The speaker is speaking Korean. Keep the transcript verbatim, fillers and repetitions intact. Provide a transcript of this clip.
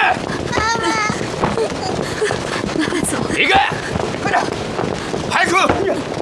妈妈， 走， 离开！快点，排除！